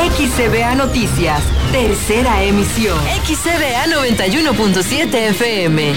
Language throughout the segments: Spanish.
XCBA Noticias, tercera emisión. XCBA 91.7 FM.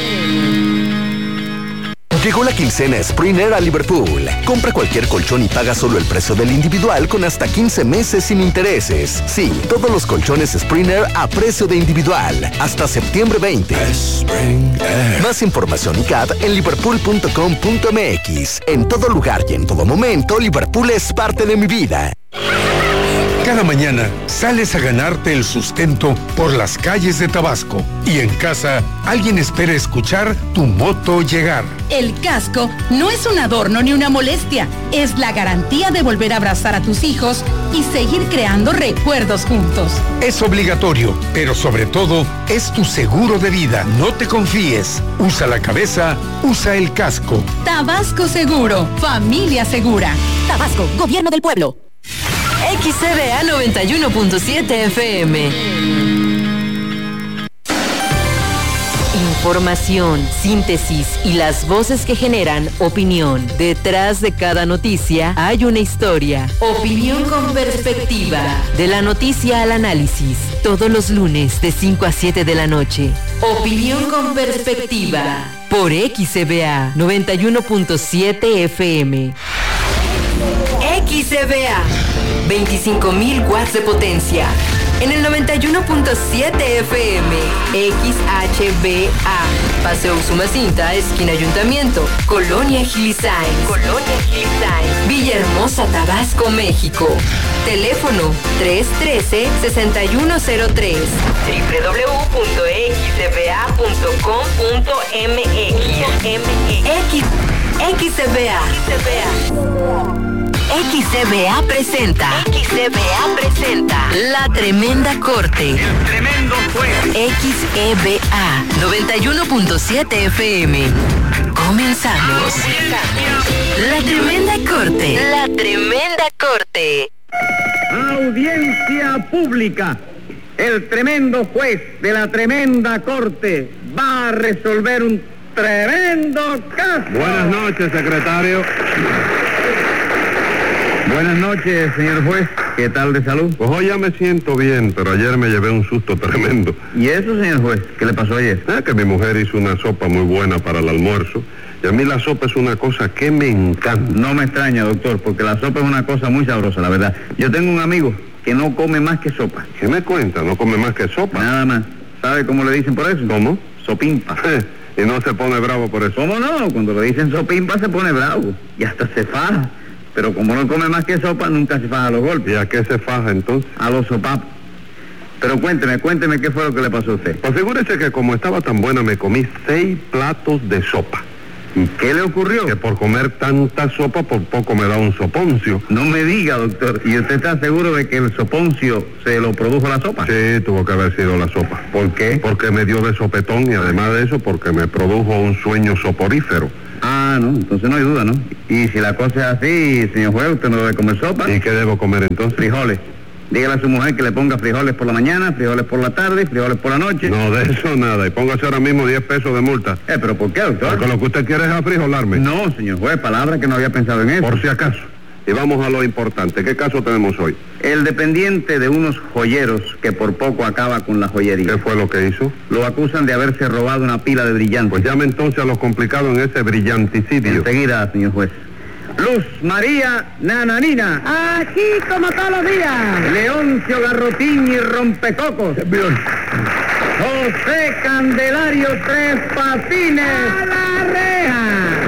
Llegó la quincena Springer a Liverpool. Compra cualquier colchón y paga solo el precio del individual con hasta 15 meses sin intereses. Sí, todos los colchones Springer a precio de individual. Hasta septiembre 20. Más información y CAD en liverpool.com.mx. En todo lugar y en todo momento, Liverpool es parte de mi vida. Cada mañana sales a ganarte el sustento por las calles de Tabasco y en casa alguien espera escuchar tu moto llegar. El casco no es un adorno ni una molestia, es la garantía de volver a abrazar a tus hijos y seguir creando recuerdos juntos. Es obligatorio, pero sobre todo es tu seguro de vida. No te confíes, usa la cabeza, usa el casco. Tabasco Seguro, familia segura. Tabasco, Gobierno del Pueblo. XCBA 91.7 FM. Información, síntesis y las voces que generan opinión. Detrás de cada noticia hay una historia. Opinión con perspectiva. De la noticia al análisis. Todos los lunes de 5 a 7 de la noche. Opinión con perspectiva. Por XCBA 91.7 FM. XCBA. 25.000 watts de potencia. En el 91.7 FM. XHBA. Paseo Usumacinta, esquina Ayuntamiento. Colonia Gilisain. Villahermosa, Tabasco, México. Teléfono 313-6103. www.xcba.com.mx. XCBA. XCBA presenta La Tremenda Corte. El tremendo juez. XEBA 91.7 FM. Comenzamos. La Tremenda Corte. Audiencia pública. El tremendo juez de la tremenda corte va a resolver un tremendo caso. Buenas noches, secretario. Buenas noches, señor juez. ¿Qué tal de salud? Pues hoy ya me siento bien, pero ayer me llevé un susto tremendo. ¿Y eso, señor juez? ¿Qué le pasó ayer? Que mi mujer hizo una sopa muy buena para el almuerzo. Y a mí la sopa es una cosa que me encanta. No me extraña, doctor, porque la sopa es una cosa muy sabrosa, la verdad. Yo tengo un amigo que no come más que sopa. ¿Qué me cuenta? ¿No come más que sopa? Nada más. ¿Sabe cómo le dicen por eso? ¿Cómo? Sopimpa. Y no se pone bravo por eso. ¿Cómo no? Cuando le dicen sopimpa se pone bravo. Y hasta se faja. Pero como no come más que sopa, nunca se faja a los golpes. ¿Y a qué se faja entonces? A los sopapos. Pero cuénteme qué fue lo que le pasó a usted. Pues figúrese que como estaba tan buena, me comí 6 platos de sopa. ¿Y qué le ocurrió? Que por comer tanta sopa, por poco me da un soponcio. No me diga, doctor. ¿Y usted está seguro de que el soponcio se lo produjo la sopa? Sí, tuvo que haber sido la sopa. ¿Por qué? Porque me dio de sopetón y además de eso, porque me produjo un sueño soporífero. Ah, no, entonces no hay duda, ¿no? Y si la cosa es así, señor juez, ¿usted no debe comer sopa? ¿Y qué debo comer entonces? Frijoles. Dígale a su mujer que le ponga frijoles por la mañana, frijoles por la tarde, frijoles por la noche. No, de eso nada. Y póngase ahora mismo 10 pesos de multa. ¿Pero por qué, doctor? Porque lo que usted quiere es afrijolarme. No, señor juez, palabra que no había pensado en eso. Por si acaso. Y vamos a lo importante. ¿Qué caso tenemos hoy? El dependiente de unos joyeros que por poco acaba con la joyería. ¿Qué fue lo que hizo? Lo acusan de haberse robado una pila de brillantes. Pues llame entonces a lo complicado en ese brillanticidio. Enseguida, señor juez. Luz María Nananina. Aquí como todos los días. Leoncio Garrotín y Rompecocos. José Candelario Tres Patines. ¡A la reja!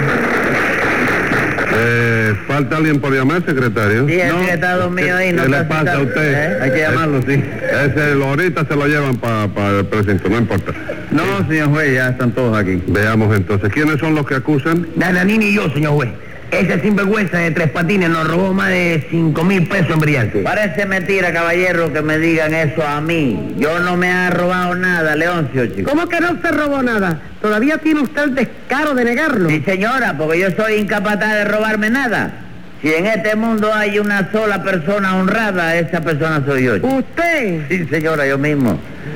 ¿Falta alguien por llamar, secretario? Sí, el secretario mío ahí no ¿Qué le está pasa a citado. usted? Hay que llamarlo, sí. Ahorita se lo llevan para el precinto, no importa. No, señor juez, ya están todos aquí. Veamos entonces, ¿quiénes son los que acusan? Nananini y yo, señor juez. Ese sinvergüenza de Tres Patines nos robó más de 5,000 pesos en brillantes. Parece mentira, caballero, que me digan eso a mí. Yo no me he robado nada, Leoncio, chico. ¿Cómo que no se robó nada? ¿Todavía tiene usted el descaro de negarlo? Sí, señora, porque yo soy incapaz de robarme nada. Si en este mundo hay una sola persona honrada, esa persona soy yo, chico. ¿Usted? Sí, señora, yo mismo.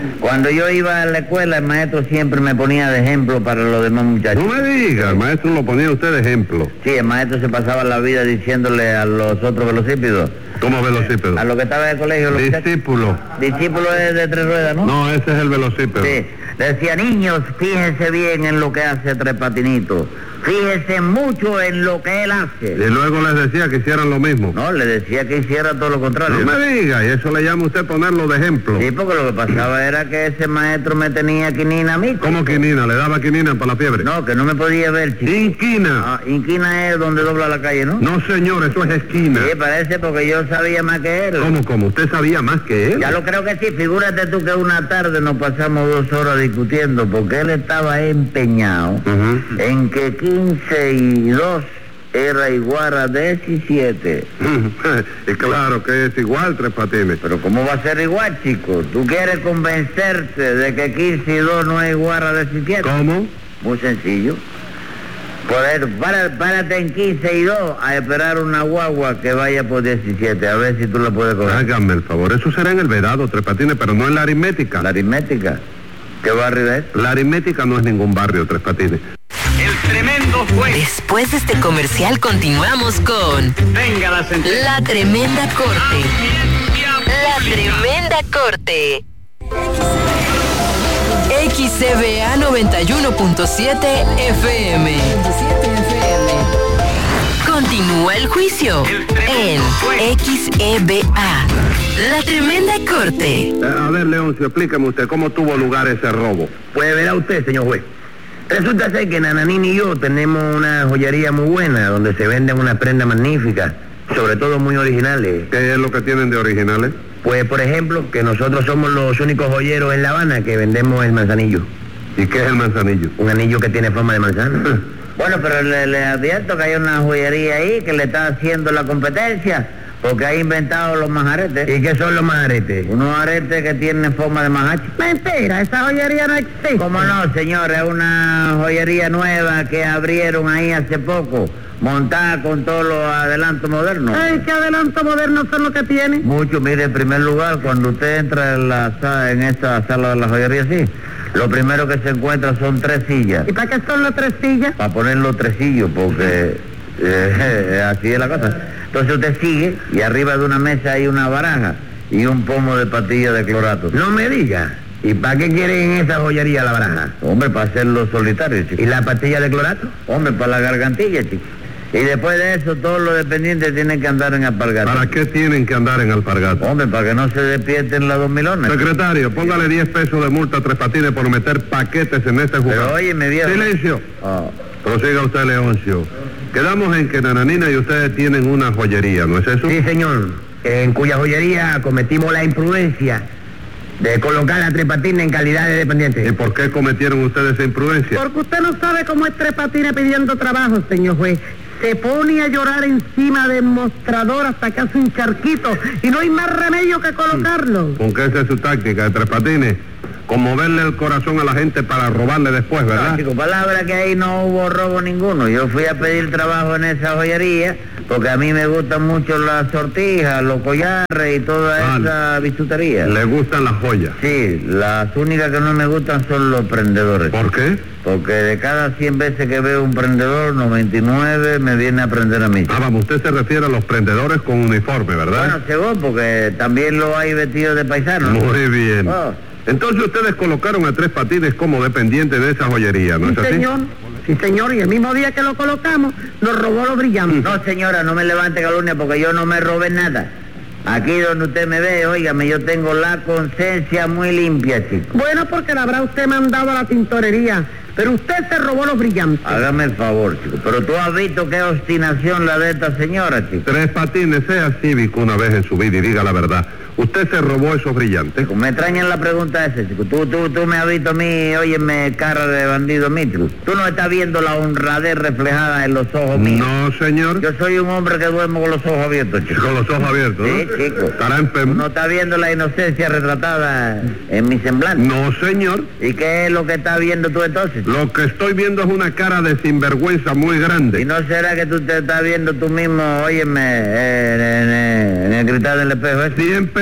Cuando yo iba a la escuela, el maestro siempre me ponía de ejemplo para los demás muchachos. No me diga, el maestro lo ponía usted de ejemplo. Sí, el maestro se pasaba la vida diciéndole a los otros velocípedos. ¿Cómo velocípedo? A los que estaban en el colegio. Los discípulo. Discípulo es de 3 ruedas, ¿no? No, ese es el velocípedo. Sí. Decía, niños, fíjense bien en lo que hace Tres Patinitos. Fíjense mucho en lo que él hace. Y luego les decía que hicieran lo mismo. No, le decía que hiciera todo lo contrario. No me diga, y eso le llama usted ponerlo de ejemplo. Sí, porque lo que pasaba era que ese maestro me tenía quinina a mí. ¿Cómo quinina? ¿Le daba quinina para la fiebre? No, que no me podía ver, chico. Inquina. Ah, inquina es donde dobla la calle, ¿no? No, señor, eso es esquina. Sí, parece porque yo sabía más que él. ¿Cómo? ¿Usted sabía más que él? Ya lo creo que sí. Figúrate tú que una tarde nos pasamos 2 horas discutiendo porque él estaba empeñado en que 15 y 2 era igual a 17. Y claro que es igual, Tres Patines. Pero ¿cómo va a ser igual, chico? ¿Tú quieres convencerte de que 15 y 2 no es igual a 17? ¿Cómo? Muy sencillo. Por eso, párate en 15 y 2 a esperar una guagua que vaya por 17, a ver si tú la puedes coger. Hágame el favor, eso será en el vedado, Tres Patines, pero no en la aritmética. ¿La aritmética? ¿Qué barrio es? La aritmética no es ningún barrio, Tres Patines. El tremendo juez. Después de este comercial continuamos con Venga la sentencia. La Tremenda Corte. La Tremenda Corte. XCBA 91.7 FM. Continúa el juicio en XEBA. La Tremenda Corte. A ver, Leoncio, explíqueme usted cómo tuvo lugar ese robo. Pues verá usted, señor juez. Resulta ser que Nananín y yo tenemos una joyería muy buena donde se venden unas prendas magníficas, sobre todo muy originales. ¿Qué es lo que tienen de originales? Pues, por ejemplo, que nosotros somos los únicos joyeros en La Habana que vendemos el manzanillo. ¿Y qué es el manzanillo? Un anillo que tiene forma de manzana. Bueno, pero le advierto que hay una joyería ahí que le está haciendo la competencia porque ha inventado los majaretes. ¿Y qué son los majaretes? Unos aretes que tienen forma de majache. Mentira, esa joyería no existe. ¿Cómo no, señor? Es una joyería nueva que abrieron ahí hace poco, montada con todos los adelantos modernos. Ay, qué adelanto moderno son los que tiene. Mucho, mire, en primer lugar, cuando usted entra en esa sala de la joyería, sí, lo primero que se encuentra son 3 sillas. ¿Y para qué son las 3 sillas? Para poner los tresillos, porque así es la cosa. Entonces usted sigue y arriba de una mesa hay una baraja y un pomo de pastillas de clorato. No me diga. ¿Y para qué quieren en esa joyería la baraja? Hombre, para hacerlo solitario, chico. ¿Y la pastilla de clorato? Hombre, para la gargantilla, chico. Y después de eso, todos los dependientes tienen que andar en alpargatas. ¿Para qué tienen que andar en alpargatas? Hombre, para que no se despierten las 2 milones. Secretario, póngale 10 pesos de multa a Tres Patines por meter paquetes en este juzgado. Pero óyeme, viejo. ¡Silencio! Oh. Prosiga usted, Leoncio. Quedamos en que Nananina y ustedes tienen una joyería, ¿no es eso? Sí, señor. En cuya joyería cometimos la imprudencia de colocar a Tres Patines en calidad de ¿Y dependiente. por qué cometieron ustedes esa imprudencia? Porque usted no sabe cómo es Tres Patines pidiendo trabajo, señor juez. Se pone a llorar encima del mostrador hasta que hace un charquito y no hay más remedio que colocarlo. ¿Con qué esa es su táctica de Tres Patines? Conmoverle el corazón a la gente para robarle después, ¿verdad? No, chico, palabra que ahí no hubo robo ninguno. Yo fui a pedir trabajo en esa joyería porque a mí me gustan mucho las sortijas, los collares y toda esa bisutería. ¿Le gustan las joyas? Sí, las únicas que no me gustan son los prendedores. ¿Por qué? Porque de cada 100 veces que veo un prendedor, 99 me viene a prender a mí. Ah, vamos, usted se refiere a los prendedores con uniforme, ¿verdad? Bueno, según, porque también lo hay vestidos de paisano. Muy bien. Oh. Entonces ustedes colocaron a Tres Patines como dependiente de esa joyería, ¿no es así? Sí, señor, y el mismo día que lo colocamos, nos robó los brillantes. No, señora, no me levante calumnia porque yo no me robé nada. Aquí donde usted me ve, óigame, yo tengo la conciencia muy limpia, chico. Bueno, porque la habrá usted mandado a la tintorería, pero usted se robó los brillantes. Hágame el favor, chico. Pero tú has visto qué obstinación la de esta señora, chico. Tres Patines, sea cívico una vez en su vida y diga la verdad. ¿Usted se robó esos brillantes? Chico, me extraña la pregunta esa, chico. Tú me has visto a mí, óyeme, cara de bandido mío, chico. Tú no estás viendo la honradez reflejada en los ojos míos. No, señor. Yo soy un hombre que duermo con los ojos abiertos, chico. Con los ojos abiertos, ¿no? Sí, chico. ¿Estará enfermo? ¿No está viendo la inocencia retratada en mi semblante? No, señor. ¿Y qué es lo que estás viendo tú entonces? Lo que estoy viendo es una cara de sinvergüenza muy grande. ¿Y no será que tú te estás viendo tú mismo, óyeme, en el cristal del espejo ese? 100 pesos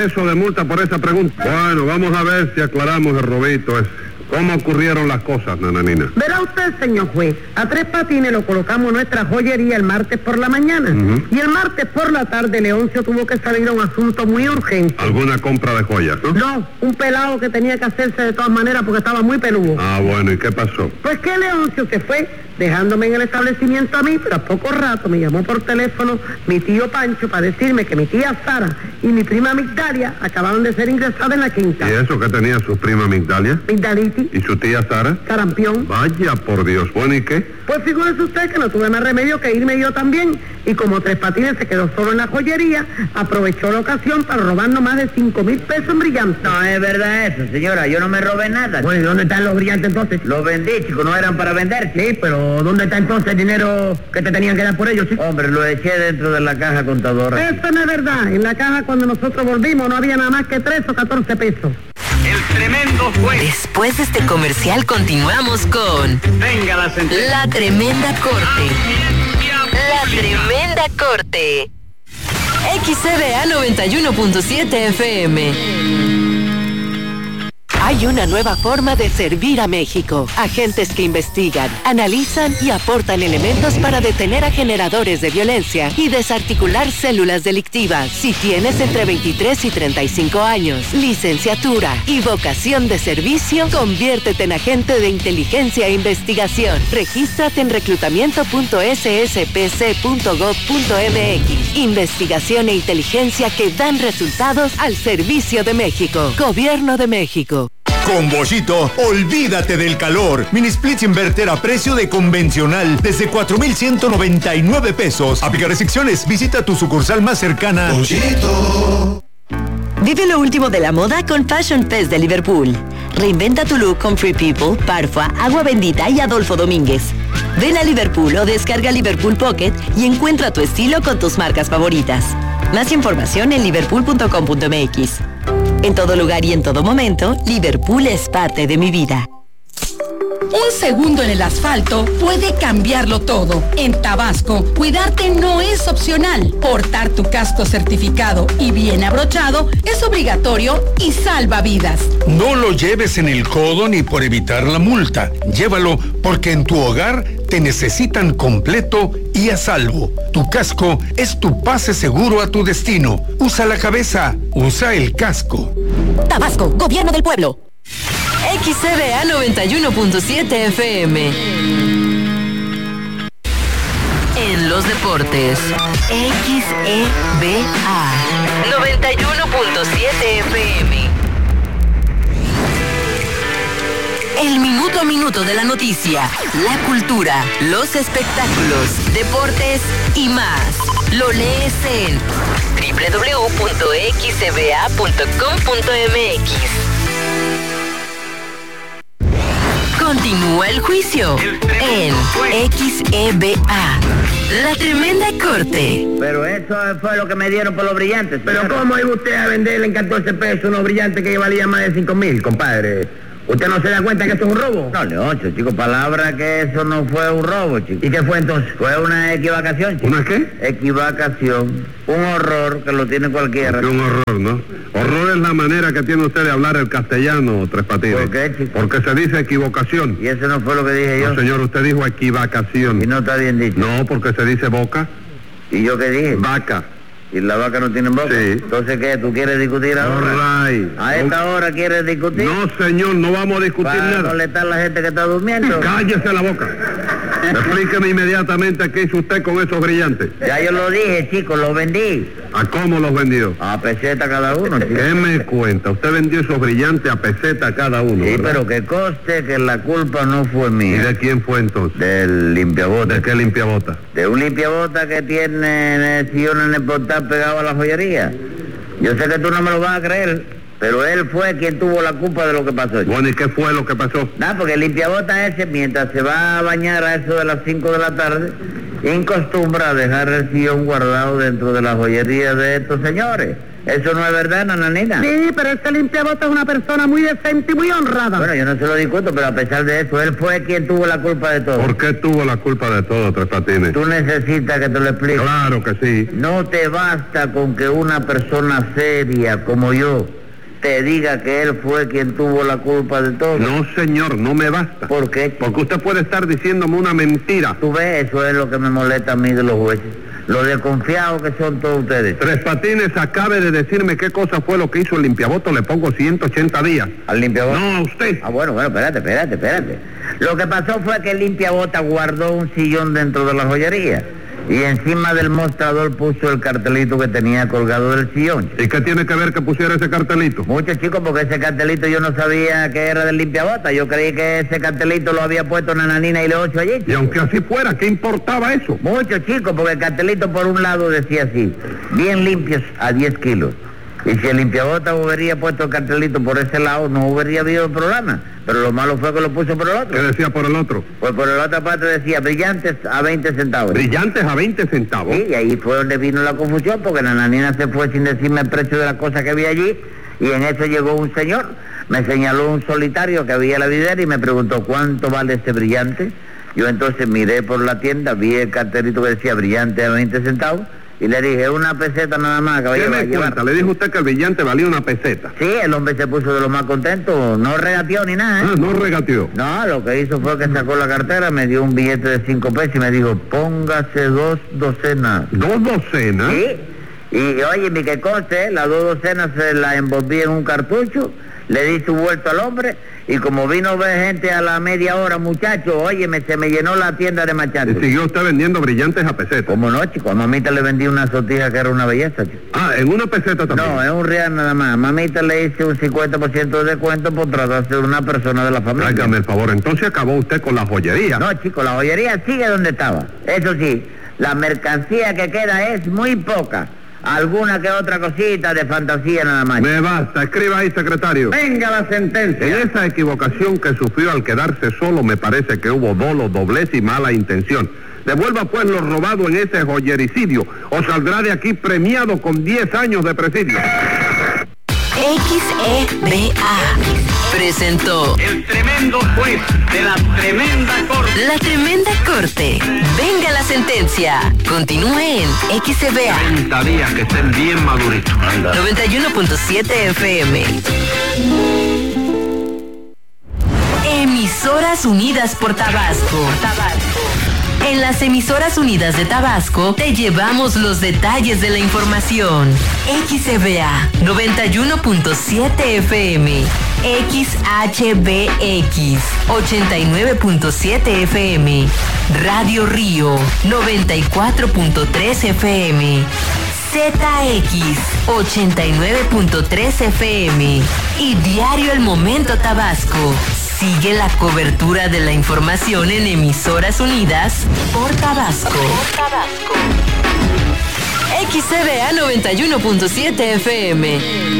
pesos de multa por esa pregunta. Bueno, vamos a ver si aclaramos el robito ese. ¿Cómo ocurrieron las cosas, Nananina? Verá usted, señor juez, a Tres Patines lo colocamos en nuestra joyería el martes por la mañana. Y el martes por la tarde Leoncio tuvo que salir a un asunto muy urgente. ¿Alguna compra de joyas, no? No, un pelado que tenía que hacerse de todas maneras porque estaba muy peludo. Ah, bueno, ¿y qué pasó? Pues que Leoncio se fue, dejándome en el establecimiento a mí, pero a poco rato me llamó por teléfono mi tío Pancho para decirme que mi tía Sara y mi prima Migdalia acababan de ser ingresadas en la quinta. ¿Y eso que tenía su prima Migdalia? Migdalitis. ¿Y su tía Sara? Sarampión. Vaya, por Dios. Bueno, ¿y qué? Pues figúrese usted que no tuve más remedio que irme yo también. Y como Tres Patines se quedó solo en la joyería, aprovechó la ocasión para robarnos más de 5,000 pesos en brillantes. No es verdad eso, señora, yo no me robé nada. Bueno, ¿y dónde están los brillantes entonces? Los vendí, chico, no eran para vender. Sí, pero ¿dónde está entonces el dinero que te tenían que dar por ellos, chico? Hombre, lo eché dentro de la caja contadora. Eso no es verdad. En la caja cuando nosotros volvimos no había nada más que 13 o 14 pesos. El tremendo juez. Después de este comercial continuamos con Venga la sentencia. La Tremenda Corte. La Tremenda Corte. XCBA 91.7 FM. Hay una nueva forma de servir a México. Agentes que investigan, analizan y aportan elementos para detener a generadores de violencia y desarticular células delictivas. Si tienes entre 23 y 35 años, licenciatura y vocación de servicio, conviértete en agente de inteligencia e investigación. Regístrate en reclutamiento.sspc.gov.mx. Investigación e inteligencia que dan resultados al servicio de México. Gobierno de México. Con Boschito, olvídate del calor. Mini splits inverter a precio de convencional desde 4,199 pesos. Aplica restricciones. Visita tu sucursal más cercana. Boschito. Vive lo último de la moda con Fashion Fest de Liverpool. Reinventa tu look con Free People, Parfua, Agua Bendita y Adolfo Domínguez. Ven a Liverpool o descarga Liverpool Pocket y encuentra tu estilo con tus marcas favoritas. Más información en liverpool.com.mx. En todo lugar y en todo momento, Liverpool es parte de mi vida. Un segundo en el asfalto puede cambiarlo todo. En Tabasco, cuidarte no es opcional. Portar tu casco certificado y bien abrochado es obligatorio y salva vidas. No lo lleves en el codo ni por evitar la multa. Llévalo porque en tu hogar te necesitan completo y a salvo. Tu casco es tu pase seguro a tu destino. Usa la cabeza, usa el casco. Tabasco, Gobierno del Pueblo. XCBA 91.7 FM. En los deportes, XEBA 91.7 FM. El minuto a minuto de la noticia, la cultura, los espectáculos, deportes y más. Lo lees en www.xcba.com.mx. Continúa el juicio en XEBA. La Tremenda Corte. Pero eso fue lo que me dieron por los brillantes. Pero ¿cómo iba usted a venderle en 14 pesos unos brillantes que valían más de 5,000, compadre? ¿Usted no se da cuenta que esto es un robo? No, Leoncio, chico, palabra que eso no fue un robo, chico. ¿Y qué fue entonces? Fue una equivocación, chico. ¿Una qué? Equivocación. Un horror que lo tiene cualquiera. Un horror, ¿no? Horror es la manera que tiene usted de hablar el castellano, Tres Patines. ¿Por qué, chico? Porque se dice equivocación. Y eso no fue lo que dije yo. No, señor, usted dijo equivocación. Y no está bien dicho. No, porque se dice boca. ¿Y yo qué dije? Vaca. ¿Y la vaca no tiene boca? Sí. Entonces, ¿qué? ¿Tú quieres discutir ahora? Right. ¿A esta hora quieres discutir? No, señor, no vamos a discutir ¿Para nada. molestar a la gente que está durmiendo? Cállese la boca. Explíqueme inmediatamente qué hizo usted con esos brillantes. Ya yo lo dije, chico, los vendí. ¿A cómo los vendió? A peseta cada uno, chico. ¿Qué me cuenta? Usted vendió esos brillantes a peseta cada uno, Sí, ¿verdad? pero que conste que la culpa no fue ¿Y mía. de quién fue entonces? Del limpiabota. ¿De qué limpiabota? De un limpiabota que tiene sillones en el portal pegado a la joyería. Yo sé que tú no me lo vas a creer, pero él fue quien tuvo la culpa de lo que pasó. Bueno, ¿y qué fue lo que pasó? Nada, porque el limpiabota ese, mientras se va a bañar a eso de las 5 de la tarde, incostumbra dejar el sillón guardado dentro de la joyería de estos señores. Eso no es verdad, nananina. Sí, pero ese limpiabota es una persona muy decente y muy honrada. Bueno, yo no se lo discuto, pero a pesar de eso, él fue quien tuvo la culpa de todo. ¿Por qué tuvo la culpa de todo, Tres Patines? Tú necesitas que te lo explique. Claro que sí. No te basta con que una persona seria como yo te diga que él fue quien tuvo la culpa de todo. No, señor, no me basta. ¿Por qué? Porque usted puede estar diciéndome una mentira. Tú ves, eso es lo que me molesta a mí de los jueces. Lo desconfiados que son todos ustedes. Tres Patines acabe de decirme qué cosa fue lo que hizo el limpiaboto, le pongo 180 días. ¿Al limpiabotas? No, a usted. Ah, bueno, espérate. Lo que pasó fue que el limpiabotas guardó un sillón dentro de la joyería y encima del mostrador puso el cartelito que tenía colgado del sillón. ¿Y qué tiene que ver que pusiera ese cartelito? Mucho, chicos, porque ese cartelito yo no sabía que era del limpiabotas. Yo creí que ese cartelito lo había puesto Nananina y Leocho allí, chico. Y aunque así fuera, ¿qué importaba eso? Mucho, chicos, porque el cartelito por un lado decía así: bien limpios a 10 kilos. Y si el limpiabotas hubiera puesto el cartelito por ese lado, no hubiera habido problema. Pero lo malo fue que lo puso por el otro. ¿Qué decía por el otro? Pues por la otra parte decía brillantes a 20 centavos. ¿Brillantes a 20 centavos? Sí, y ahí fue donde vino la confusión, porque Nananina se fue sin decirme el precio de la cosa que había allí, y en eso llegó un señor, me señaló un solitario que había en la vidriera y me preguntó cuánto vale este brillante. Yo entonces miré por la tienda, vi el cartelito que decía brillante a 20 centavos, y le dije, una peseta nada más, caballero. ¿Qué me cuenta? Le dijo usted que el brillante valía una peseta. Sí, el hombre se puso de lo más contento, no regateó ni nada, ¿eh? Ah, no regateó. No, lo que hizo fue que sacó la cartera, me dio un billete de 5 pesos y me dijo, póngase 2 docenas. ¿2 docenas? Sí, y oye, mi que conste, las 2 docenas se las envolví en un cartucho, le di su vuelto al hombre, y como vino a ver gente a la media hora, muchacho, oye, se me llenó la tienda de machantes. ¿Y siguió usted vendiendo brillantes a peseta? ¿Cómo no, chico? A mamita le vendí una sortija que era una belleza, chico. Ah, ¿en una peseta también? No, es un real nada más. Mamita le hice un 50% de descuento por tratarse de una persona de la familia. Hágame el favor, entonces acabó usted con la joyería. No, chico, la joyería sigue donde estaba. Eso sí, la mercancía que queda es muy poca. Alguna que otra cosita de fantasía nada más. Me basta, escriba ahí, secretario. Venga la sentencia. En esa equivocación que sufrió al quedarse solo, me parece que hubo dolo, doblez y mala intención. Devuelva pues lo robado en ese joyericidio, o saldrá de aquí premiado con 10 años de presidio. XEBA presentó El tremendo juez de la tremenda corte. La Tremenda Corte. Venga la sentencia. Continúe en XEBA 30 días que estén bien maduritos. 91.7 FM. Emisoras Unidas por Tabasco. En las Emisoras Unidas de Tabasco te llevamos los detalles de la información. XEBA 91.7 FM, XHBX 89.7 FM, Radio Río 94.3 FM, ZX 89.3 FM y Diario El Momento Tabasco. Sigue la cobertura de la información en Emisoras Unidas por Tabasco. XCBA 91.7 FM.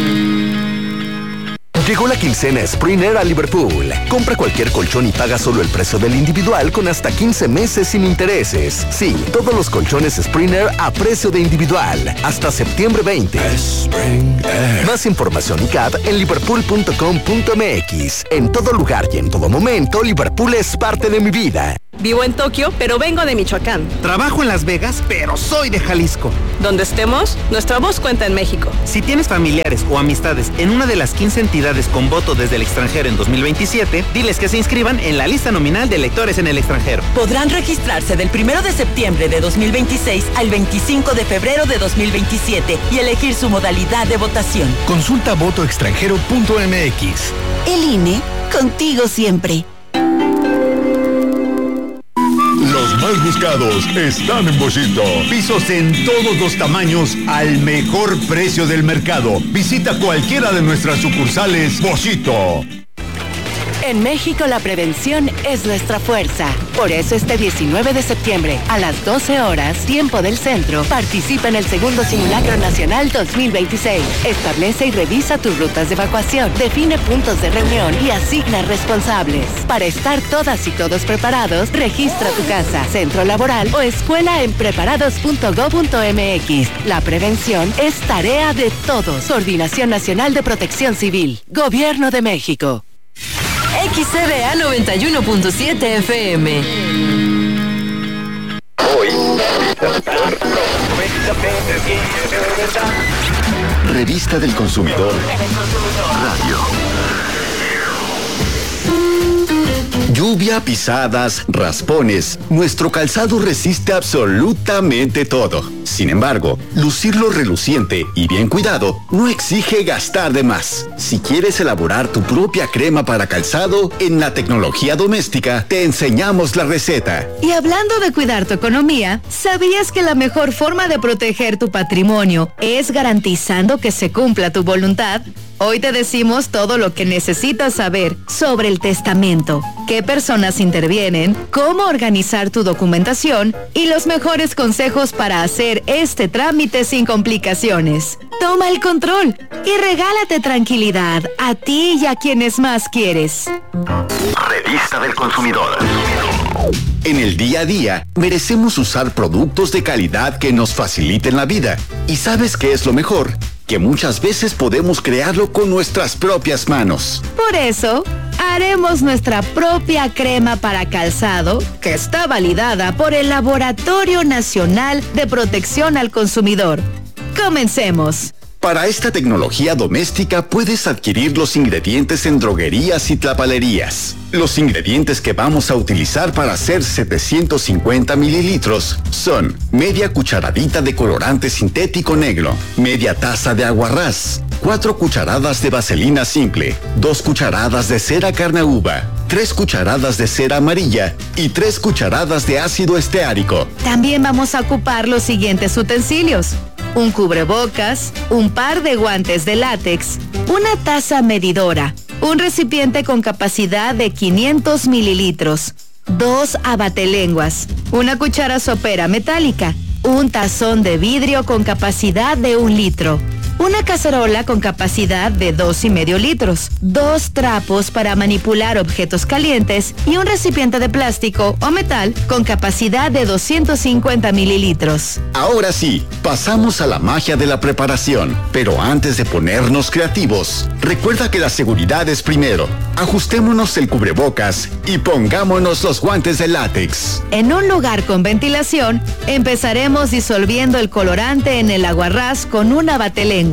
Llegó la quincena Springer a Liverpool. Compra cualquier colchón y paga solo el precio del individual con hasta 15 meses sin intereses. Sí, todos los colchones Springer a precio de individual. Hasta septiembre 20. Más información y CAD en liverpool.com.mx. En todo lugar y en todo momento, Liverpool es parte de mi vida. Vivo en Tokio, pero vengo de Michoacán. Trabajo en Las Vegas, pero soy de Jalisco. Donde estemos, nuestra voz cuenta en México. Si tienes familiares o amistades en una de las 15 entidades con voto desde el extranjero en 2027, diles que se inscriban en la lista nominal de electores en el extranjero. Podrán registrarse del 1 de septiembre de 2026 al 25 de febrero de 2027 y elegir su modalidad de votación. Consulta votoextranjero.mx. El INE, contigo siempre. Los más buscados están en Boschito. Pisos en todos los tamaños al mejor precio del mercado. Visita cualquiera de nuestras sucursales Boschito. En México la prevención es nuestra fuerza. Por eso este 19 de septiembre a las 12 horas, tiempo del centro, participa en el segundo Simulacro Nacional 2026. Establece y revisa tus rutas de evacuación, define puntos de reunión y asigna responsables. Para estar todas y todos preparados, registra tu casa, centro laboral o escuela en preparados.gov.mx. La prevención es tarea de todos. Coordinación Nacional de Protección Civil. Gobierno de México. XCBA 91.7 FM. Revista del Consumidor. Radio. Lluvia, pisadas, raspones. Nuestro calzado resiste absolutamente todo. Sin embargo, lucirlo reluciente y bien cuidado no exige gastar de más. Si quieres elaborar tu propia crema para calzado, en La Tecnología Doméstica te enseñamos la receta. Y hablando de cuidar tu economía, ¿sabías que la mejor forma de proteger tu patrimonio es garantizando que se cumpla tu voluntad? Hoy te decimos todo lo que necesitas saber sobre el testamento, qué personas intervienen, cómo organizar tu documentación y los mejores consejos para hacer este trámite sin complicaciones. Toma el control y regálate tranquilidad a ti y a quienes más quieres. Revista del Consumidor. En el día a día, merecemos usar productos de calidad que nos faciliten la vida. ¿Y sabes qué es lo mejor? Que muchas veces podemos crearlo con nuestras propias manos. Por eso, haremos nuestra propia crema para calzado, que está validada por el Laboratorio Nacional de Protección al Consumidor. ¡Comencemos! Para esta tecnología doméstica puedes adquirir los ingredientes en droguerías y tlapalerías. Los ingredientes que vamos a utilizar para hacer 750 mililitros son media cucharadita de colorante sintético negro, media taza de aguarrás, 4 cucharadas de vaselina simple, 2 cucharadas de cera carne uva, 3 cucharadas de cera amarilla y 3 cucharadas de ácido esteárico. También vamos a ocupar los siguientes utensilios: un cubrebocas, un par de guantes de látex, una taza medidora, un recipiente con capacidad de 500 mililitros, 2 abatelenguas, una cuchara sopera metálica, un tazón de vidrio con capacidad de 1 litro, una cacerola con capacidad de 2,5 litros, 2 trapos para manipular objetos calientes y un recipiente de plástico o metal con capacidad de 250 mililitros. Ahora sí, pasamos a la magia de la preparación. Pero antes de ponernos creativos, recuerda que la seguridad es primero. Ajustémonos el cubrebocas y pongámonos los guantes de látex. En un lugar con ventilación, empezaremos disolviendo el colorante en el aguarrás con una batelenguas.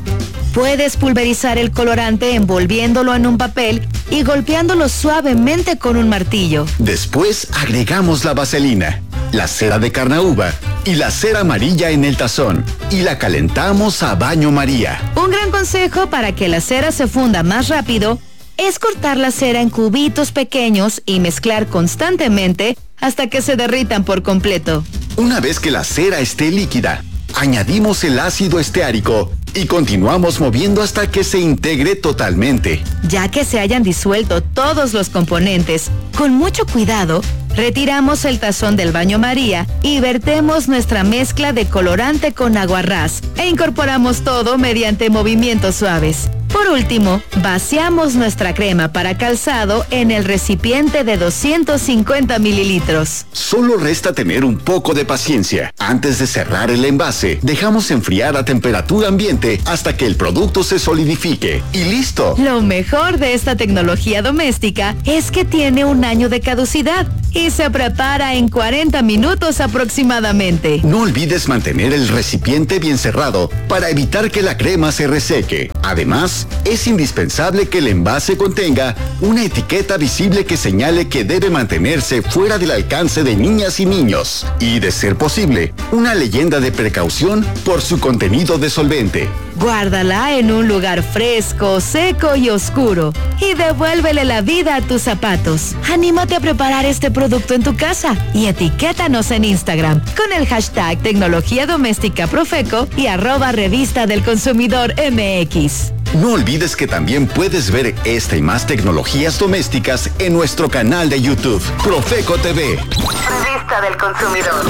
Puedes pulverizar el colorante envolviéndolo en un papel y golpeándolo suavemente con un martillo. Después agregamos la vaselina, la cera de carne uva y la cera amarilla en el tazón y la calentamos a baño María. Un gran consejo para que la cera se funda más rápido es cortar la cera en cubitos pequeños y mezclar constantemente hasta que se derritan por completo. Una vez que la cera esté líquida, añadimos el ácido esteárico y continuamos moviendo hasta que se integre totalmente. Ya que se hayan disuelto todos los componentes, con mucho cuidado, retiramos el tazón del baño María y vertemos nuestra mezcla de colorante con aguarrás e incorporamos todo mediante movimientos suaves. Por último, vaciamos nuestra crema para calzado en el recipiente de 250 mililitros. Solo resta tener un poco de paciencia. Antes de cerrar el envase, dejamos enfriar a temperatura ambiente hasta que el producto se solidifique. ¡Y listo! Lo mejor de esta tecnología doméstica es que tiene 1 año de caducidad y se prepara en 40 minutos aproximadamente. No olvides mantener el recipiente bien cerrado para evitar que la crema se reseque. Además, es indispensable que el envase contenga una etiqueta visible que señale que debe mantenerse fuera del alcance de niñas y niños. Y, de ser posible, una leyenda de precaución por su contenido de solvente. Guárdala en un lugar fresco, seco y oscuro y devuélvele la vida a tus zapatos. Anímate a preparar este producto en tu casa y etiquétanos en Instagram con el hashtag Tecnología Doméstica Profeco y @Revista del Consumidor MX. No olvides que también puedes ver esta y más tecnologías domésticas en nuestro canal de YouTube, Profeco TV. Revista del Consumidor.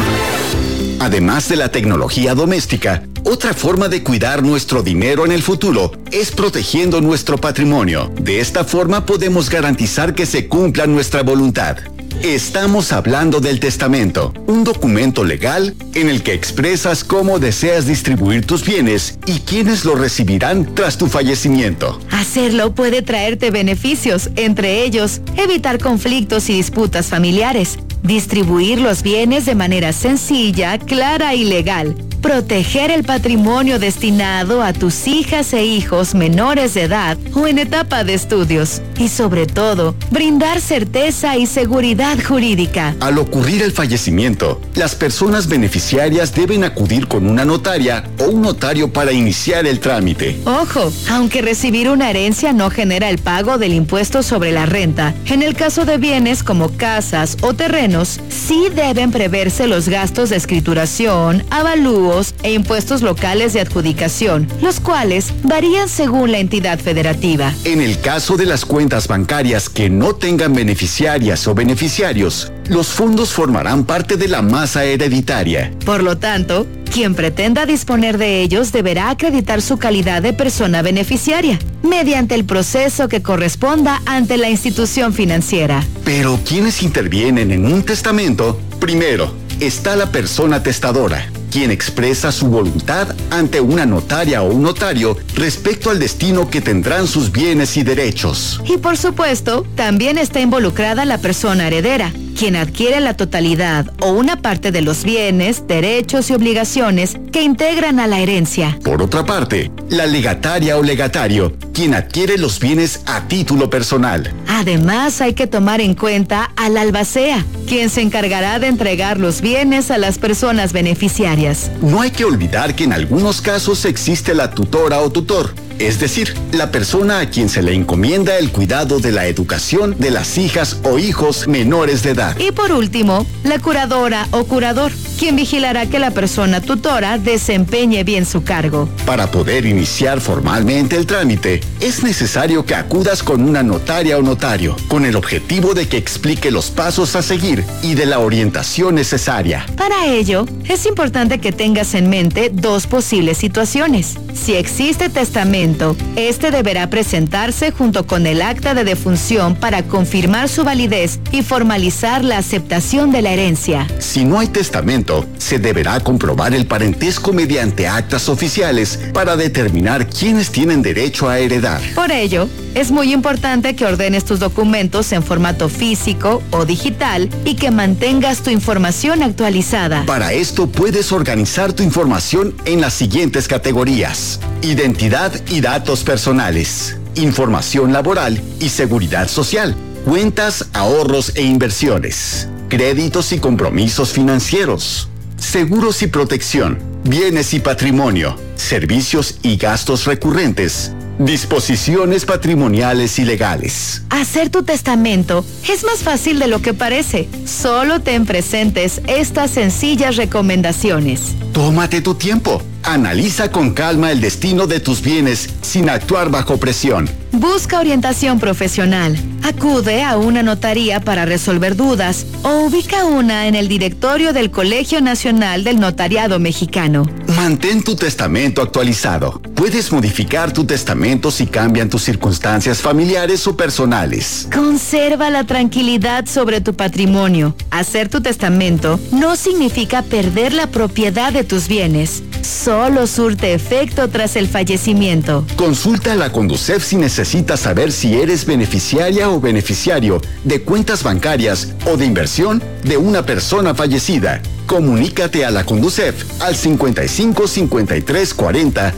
Además de la tecnología doméstica, otra forma de cuidar nuestro dinero en el futuro es protegiendo nuestro patrimonio. De esta forma podemos garantizar que se cumpla nuestra voluntad. Estamos hablando del testamento, un documento legal en el que expresas cómo deseas distribuir tus bienes y quiénes lo recibirán tras tu fallecimiento. Hacerlo puede traerte beneficios, entre ellos, evitar conflictos y disputas familiares, distribuir los bienes de manera sencilla, clara y legal, proteger el patrimonio destinado a tus hijas e hijos menores de edad o en etapa de estudios y sobre todo, brindar certeza y seguridad jurídica. Al ocurrir el fallecimiento, las personas beneficiarias deben acudir con una notaria o un notario para iniciar el trámite. Ojo, aunque recibir una herencia no genera el pago del impuesto sobre la renta, en el caso de bienes como casas o terrenos, sí deben preverse los gastos de escrituración, avalúo e impuestos locales de adjudicación, los cuales varían según la entidad federativa. En el caso de las cuentas bancarias que no tengan beneficiarias o beneficiarios, los fondos formarán parte de la masa hereditaria. Por lo tanto, quien pretenda disponer de ellos deberá acreditar su calidad de persona beneficiaria, mediante el proceso que corresponda ante la institución financiera. Pero quienes intervienen en un testamento, primero, está la persona testadora, quien expresa su voluntad ante una notaria o un notario respecto al destino que tendrán sus bienes y derechos. Y por supuesto, también está involucrada la persona heredera, quien adquiere la totalidad o una parte de los bienes, derechos y obligaciones que integran a la herencia. Por otra parte, la legataria o legatario, quien adquiere los bienes a título personal. Además, hay que tomar en cuenta al albacea, quien se encargará de entregar los bienes a las personas beneficiarias. No hay que olvidar que en algunos casos existe la tutora o tutor, es decir, la persona a quien se le encomienda el cuidado de la educación de las hijas o hijos menores de edad. Y por último, la curadora o curador, quien vigilará que la persona tutora desempeñe bien su cargo. Para poder iniciar formalmente el trámite, es necesario que acudas con una notaria o notario, con el objetivo de que explique los pasos a seguir y de la orientación necesaria. Para ello, es importante que tengas en mente dos posibles situaciones. Si existe testamento, este deberá presentarse junto con el acta de defunción para confirmar su validez y formalizar la aceptación de la herencia. Si no hay testamento, se deberá comprobar el parentesco mediante actas oficiales para determinar quiénes tienen derecho a heredar. Por ello, es muy importante que ordenes tus documentos en formato físico o digital y que mantengas tu información actualizada. Para esto puedes organizar tu información en las siguientes categorías: identidad y datos personales, información laboral y seguridad social, cuentas, ahorros e inversiones, créditos y compromisos financieros, seguros y protección, bienes y patrimonio, servicios y gastos recurrentes, disposiciones patrimoniales y legales. Hacer tu testamento es más fácil de lo que parece. Solo ten presentes estas sencillas recomendaciones. Tómate tu tiempo. Analiza con calma el destino de tus bienes sin actuar bajo presión. Busca orientación profesional. Acude a una notaría para resolver dudas o ubica una en el directorio del Colegio Nacional del Notariado Mexicano. Mantén tu testamento actualizado. Puedes modificar tu testamento si cambian tus circunstancias familiares o personales. Conserva la tranquilidad sobre tu patrimonio. Hacer tu testamento no significa perder la propiedad de tus bienes. Solo surte efecto tras el fallecimiento. Consulta a la Conducef si necesitas saber si eres beneficiaria o beneficiario de cuentas bancarias o de inversión de una persona fallecida. Comunícate a la Conducef al 55 53 40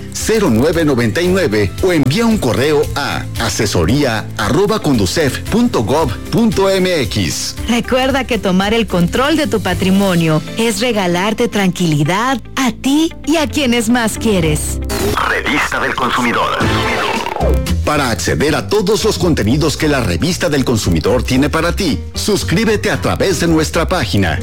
0999 o envía un correo a asesoría@conducef.gov.mx. Recuerda que tomar el control de tu patrimonio es regalarte tranquilidad a ti y a quienes más quieres. Revista del Consumidor. Para acceder a todos los contenidos que la Revista del Consumidor tiene para ti, suscríbete a través de nuestra página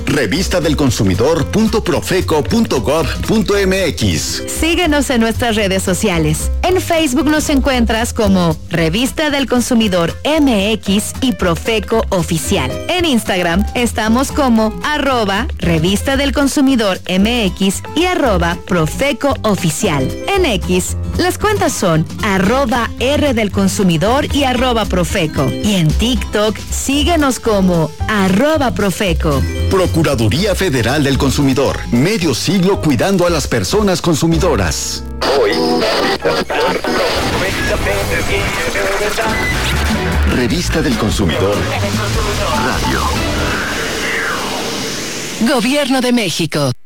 revistadelconsumidor.profeco.gov.mx. Síguenos en nuestras redes sociales. En Facebook nos encuentras como Revista del Consumidor MX y Profeco Oficial. En Instagram estamos como @Revista del Consumidor MX y @Profeco Oficial. En X, las cuentas son @R del Consumidor y @Profeco. Y en TikTok, síguenos como @Profeco. Procuraduría Federal del Consumidor. Medio siglo cuidando a las personas consumidoras. Revista del Consumidor. Radio. Gobierno de México.